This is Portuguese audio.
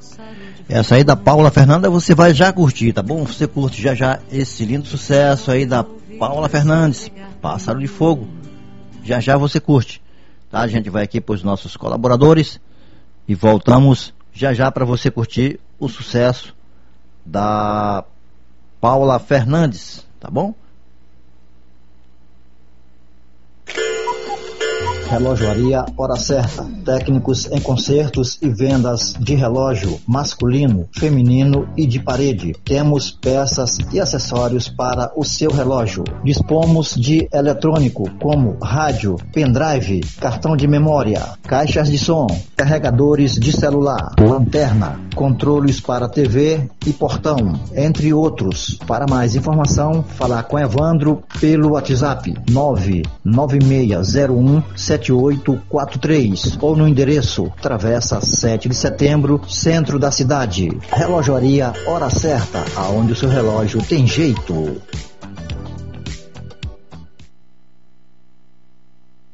Essa aí da Paula Fernanda você vai já curtir, tá bom? Você curte já esse lindo sucesso aí da Paula Fernandes, Pássaro de Fogo. Já você curte, tá? A gente vai aqui para os nossos colaboradores e voltamos já para você curtir o sucesso da Paula Fernandes, tá bom? Relojoaria Hora Certa. Técnicos em consertos e vendas de relógio masculino, feminino e de parede. Temos peças e acessórios para o seu relógio. Dispomos de eletrônico como rádio, pendrive, cartão de memória, caixas de som, carregadores de celular, lanterna, controles para TV e portão, entre outros. Para mais informação, falar com Evandro pelo WhatsApp 996017843 ou no endereço Travessa 7 de Setembro, centro da cidade. Relojoaria Hora Certa, aonde o seu relógio tem jeito.